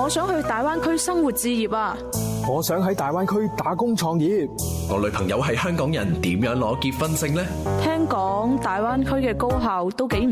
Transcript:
我想去大灣區生活置業啊！ 我想喺大灣區打工創業。 我女朋友係香港人，點樣攞結婚證呢？ 聽講大灣區嘅高校都幾唔